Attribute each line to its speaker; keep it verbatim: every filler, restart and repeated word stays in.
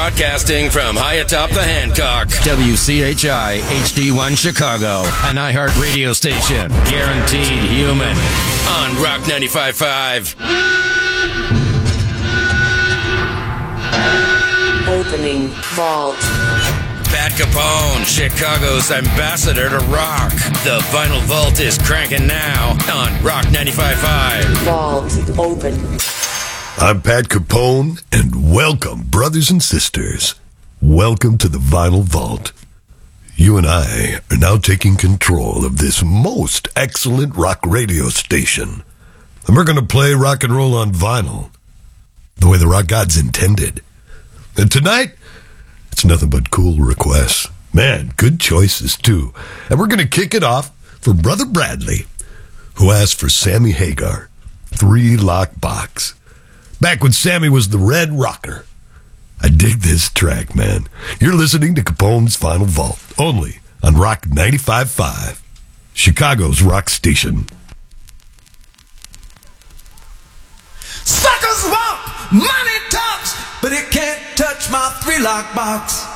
Speaker 1: Broadcasting from high atop the Hancock. W C H I H D one Chicago, an iHeart radio station. Guaranteed human. On Rock ninety-five point five.
Speaker 2: Opening vault.
Speaker 1: Pat Capone, Chicago's ambassador to rock. The Vinyl Vault is cranking now on Rock ninety-five point five.
Speaker 2: Vault open.
Speaker 3: I'm Pat Capone, and welcome, brothers and sisters. Welcome to the Vinyl Vault. You and I are now taking control of this most excellent rock radio station. And we're going to play rock and roll on vinyl, the way the rock gods intended. And tonight, it's nothing but cool requests. Man, good choices, too. And we're going to kick it off for Brother Bradley, who asked for Sammy Hagar, Three Lock Box. Back when Sammy was the Red Rocker. I dig this track, man. You're listening to Capone's Vinyl Vault, only on Rock ninety-five point five, Chicago's rock station.
Speaker 4: Suckers walk, money talks, but it can't touch my three-lock box.